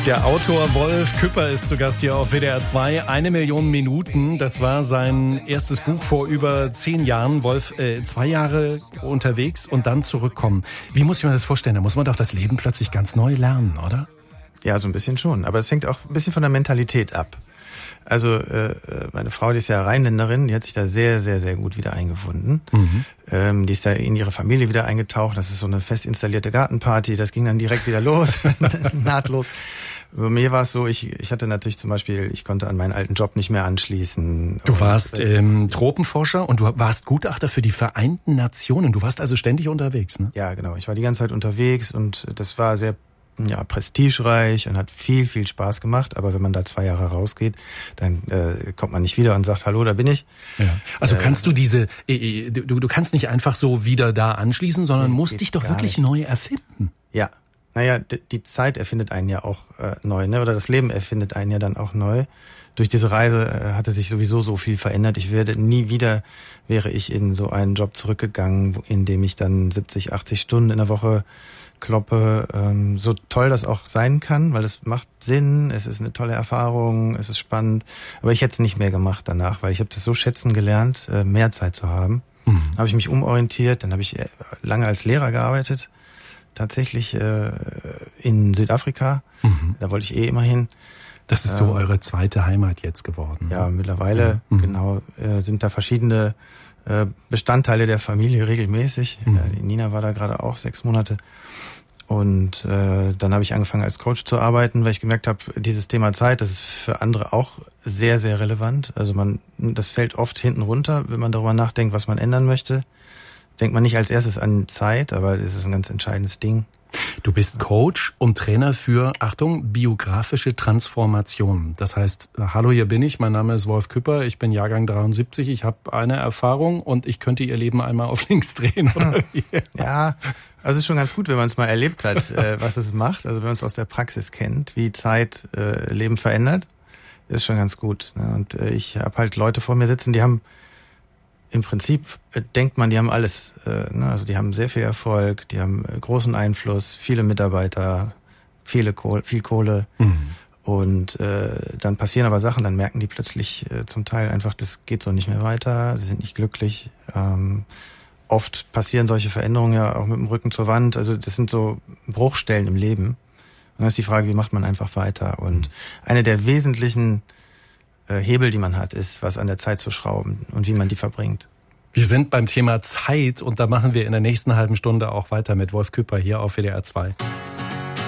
Der Autor Wolf Küpper ist zu Gast hier auf WDR 2. 1 Million Minuten, das war sein erstes Buch vor über 10 Jahren. Wolf, 2 Jahre unterwegs und dann zurückkommen. Wie muss ich mir das vorstellen? Da muss man doch das Leben plötzlich ganz neu lernen, oder? Ja, so ein bisschen schon. Aber es hängt auch ein bisschen von der Mentalität ab. Also meine Frau, die ist ja Rheinländerin, die hat sich da sehr, sehr, sehr gut wieder eingefunden. Die ist da in ihre Familie wieder eingetaucht. Das ist so eine fest installierte Gartenparty. Das ging dann direkt wieder los, nahtlos. Bei mir war es so, ich hatte natürlich zum Beispiel, ich konnte an meinen alten Job nicht mehr anschließen. Du warst Tropenforscher und du warst Gutachter für die Vereinten Nationen. Du warst also ständig unterwegs, ne? Ja, genau. Ich war die ganze Zeit unterwegs und das war sehr prestigereich und hat viel, viel Spaß gemacht. Aber wenn man da 2 Jahre rausgeht, dann kommt man nicht wieder und sagt, hallo, da bin ich. Ja. Also kannst du du kannst nicht einfach so wieder da anschließen, sondern musst dich doch wirklich neu erfinden. Ja. Naja, die Zeit erfindet einen ja auch neu, ne? Oder das Leben erfindet einen ja dann auch neu. Durch diese Reise hatte sich sowieso so viel verändert. Wäre ich in so einen Job zurückgegangen, in dem ich dann 70, 80 Stunden in der Woche kloppe. So toll das auch sein kann, weil es macht Sinn, es ist eine tolle Erfahrung, es ist spannend. Aber ich hätte es nicht mehr gemacht danach, weil ich habe das so schätzen gelernt, mehr Zeit zu haben. Dann habe ich mich umorientiert, dann habe ich lange als Lehrer gearbeitet. Tatsächlich in Südafrika. Da wollte ich immer hin. Das ist so eure zweite Heimat jetzt geworden. Ja, mittlerweile sind da verschiedene Bestandteile der Familie regelmäßig. Die Nina war da gerade auch 6 Monate. Und dann habe ich angefangen als Coach zu arbeiten, weil ich gemerkt habe, dieses Thema Zeit, das ist für andere auch sehr, sehr relevant. Also das fällt oft hinten runter, wenn man darüber nachdenkt, was man ändern möchte. Denkt man nicht als erstes an Zeit, aber es ist ein ganz entscheidendes Ding. Du bist Coach und Trainer für, Achtung, biografische Transformation. Das heißt, hallo, hier bin ich, mein Name ist Wolf Küpper, ich bin Jahrgang 73, ich habe eine Erfahrung und ich könnte Ihr Leben einmal auf links drehen. Oder? Ja, also es ist schon ganz gut, wenn man es mal erlebt hat, was es macht. Also wenn man es aus der Praxis kennt, wie Zeit Leben verändert, ist schon ganz gut. Und ich habe halt Leute vor mir sitzen, die haben im Prinzip denkt man, die haben alles. Also die haben sehr viel Erfolg, die haben großen Einfluss, viele Mitarbeiter, viel Kohle. Und dann passieren aber Sachen, dann merken die plötzlich zum Teil einfach, das geht so nicht mehr weiter, sie sind nicht glücklich. Oft passieren solche Veränderungen ja auch mit dem Rücken zur Wand. Also das sind so Bruchstellen im Leben. Und dann ist die Frage, wie macht man einfach weiter? Und eine der wesentlichen Hebel, die man hat, ist, was an der Zeit zu schrauben und wie man die verbringt. Wir sind beim Thema Zeit und da machen wir in der nächsten halben Stunde auch weiter mit Wolf Küpper hier auf WDR 2.